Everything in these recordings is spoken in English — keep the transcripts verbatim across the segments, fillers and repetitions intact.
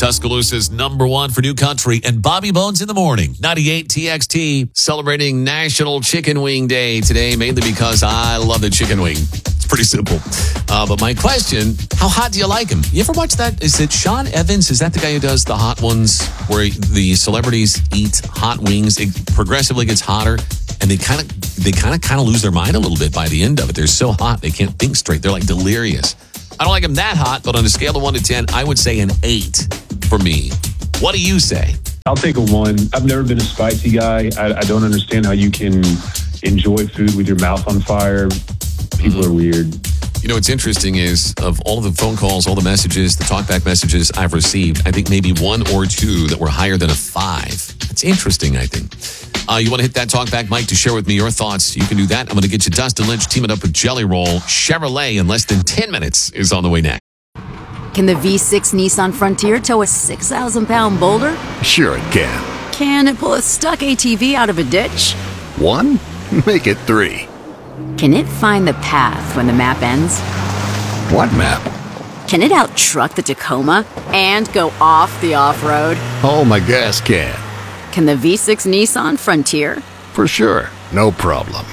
Tuscaloosa's number one for new country, and Bobby Bones in the morning. ninety-eight T X T celebrating National Chicken Wing Day today, mainly because I love the chicken wing. It's pretty simple. Uh, but my question, how hot do you like them? You ever watch that? Is it Sean Evans? Is that the guy who does the hot ones where the celebrities eat hot wings? It progressively gets hotter, and they kind of they kind of kind of lose their mind a little bit by the end of it. They're so hot, they can't think straight. They're like delirious. I don't like them that hot, but on a scale of one to ten, I would say an eight for me. What do you say? I'll take a one. I've never been a spicy guy. I, I don't understand how you can enjoy food with your mouth on fire. People mm-hmm. are weird. You know, what's interesting is of all of the phone calls, all the messages, the talkback messages I've received, I think maybe one or two that were higher than a five. That's interesting, I think. Uh, you want to hit that talkback mic to share with me your thoughts? You can do that. I'm going to get you Dustin Lynch teaming up with Jelly Roll. Chevrolet in less than ten minutes is on the way next. Can the V six Nissan Frontier tow a six thousand pound boulder? Sure it can. Can it pull a stuck A T V out of a ditch? One? Make it three. Can it find the path when the map ends? What map? Can it out-truck the Tacoma and go off the off-road? Oh, my gas can. Can the V six Nissan Frontier? For sure. No problem.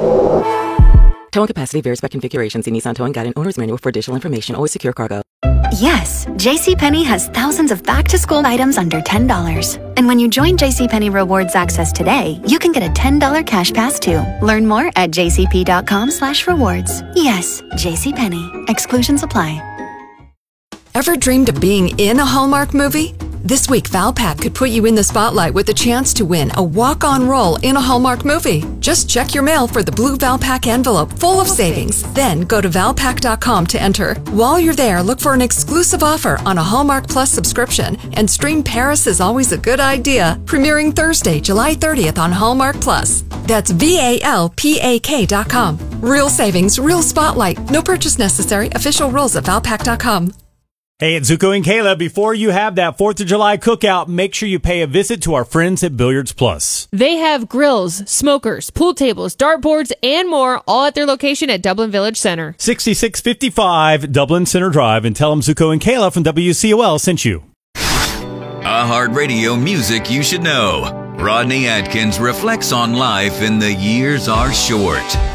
Towing capacity varies by configuration. See Nissan Towing Guide and Owner's Manual for additional information. Always secure cargo. Yes, JCPenney has thousands of back-to-school items under ten dollars. And when you join JCPenney Rewards Access today, you can get a ten dollars cash pass too. Learn more at jcp.com slash rewards. Yes, JCPenney. Exclusions apply. Ever dreamed of being in a Hallmark movie? This week, Valpak could put you in the spotlight with a chance to win a walk-on role in a Hallmark movie. Just check your mail for the blue Valpak envelope full of savings. Then go to valpak dot com to enter. While you're there, look for an exclusive offer on a Hallmark Plus subscription and stream Paris is Always a Good Idea, premiering Thursday, July thirtieth on Hallmark Plus. That's V A L P A K dot com. Real savings, real spotlight. No purchase necessary. Official rules at valpak dot com. Hey, it's Zuko and Kayla. Before you have that fourth of July cookout, make sure you pay a visit to our friends at Billiards Plus. They have grills, smokers, pool tables, dartboards, and more, all at their location at Dublin Village Center. sixty-six fifty-five Dublin Center Drive, and tell them Zuko and Kayla from W C O L sent you. iHeartRadio music you should know. Rodney Atkins reflects on life in The Years Are Short.